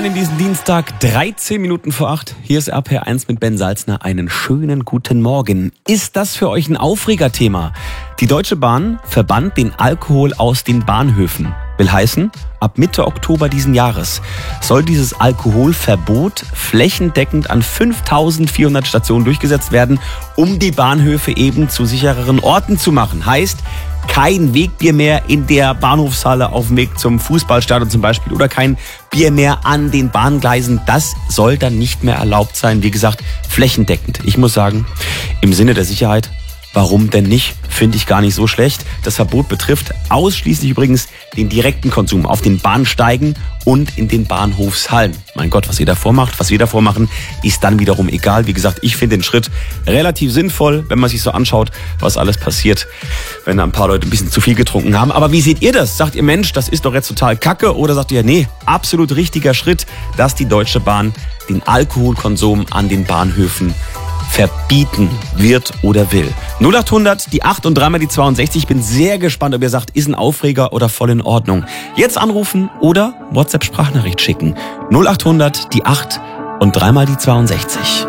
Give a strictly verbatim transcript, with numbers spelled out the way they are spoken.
rein in diesen Dienstag, dreizehn Minuten vor acht. Hier ist R P R eins mit Ben Salzner. Einen schönen guten Morgen. Ist das für euch ein Aufregerthema? Die Deutsche Bahn verbannt den Alkohol aus den Bahnhöfen. Will heißen, ab Mitte Oktober diesen Jahres soll dieses Alkoholverbot flächendeckend an fünftausendvierhundert Stationen durchgesetzt werden, um die Bahnhöfe eben zu sichereren Orten zu machen. Heißt, kein Wegbier mehr in der Bahnhofshalle auf dem Weg zum Fußballstadion zum Beispiel oder kein Bier mehr an den Bahngleisen. Das soll dann nicht mehr erlaubt sein. Wie gesagt, flächendeckend. Ich muss sagen, im Sinne der Sicherheit, warum denn nicht? Finde ich gar nicht so schlecht. Das Verbot betrifft ausschließlich übrigens den direkten Konsum auf den Bahnsteigen und in den Bahnhofshallen. Mein Gott, was ihr davor macht, was wir davor machen, ist dann wiederum egal. Wie gesagt, ich finde den Schritt relativ sinnvoll, wenn man sich so anschaut, was alles passiert, wenn da ein paar Leute ein bisschen zu viel getrunken haben. Aber wie seht ihr das? Sagt ihr, Mensch, das ist doch jetzt total kacke? Oder sagt ihr, nee, absolut richtiger Schritt, dass die Deutsche Bahn den Alkoholkonsum an den Bahnhöfen verbieten wird oder will. null acht hundert, die acht und dreimal die zweiundsechzig. Ich bin sehr gespannt, ob ihr sagt, ist ein Aufreger oder voll in Ordnung. Jetzt anrufen oder WhatsApp-Sprachnachricht schicken. null acht hundert, die acht und dreimal die zweiundsechzig.